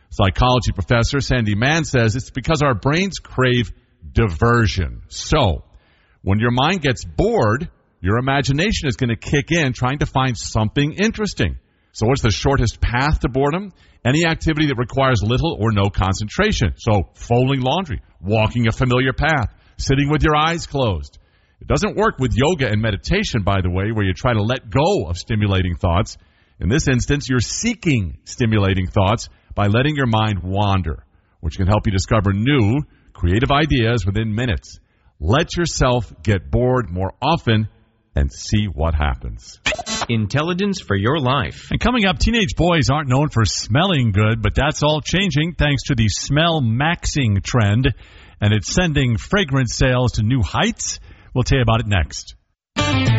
Psychology professor Sandy Mann says it's because our brains crave diversion. So, when your mind gets bored, your imagination is going to kick in trying to find something interesting. So what's the shortest path to boredom? Any activity that requires little or no concentration. So folding laundry, walking a familiar path, sitting with your eyes closed. It doesn't work with yoga and meditation, by the way, where you try to let go of stimulating thoughts. In this instance, you're seeking stimulating thoughts by letting your mind wander, which can help you discover new, creative ideas within minutes. Let yourself get bored more often and see what happens. Intelligence for your life. And coming up, teenage boys aren't known for smelling good, but that's all changing thanks to the smell maxing trend, and it's sending fragrance sales to new heights. We'll tell you about it next.